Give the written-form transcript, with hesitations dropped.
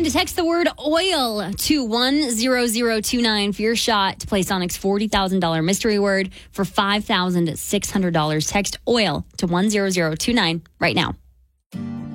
to text the word oil to 10029 for your shot to play Sonic's $40,000 mystery word for $5,600. Text oil to 10029 right now.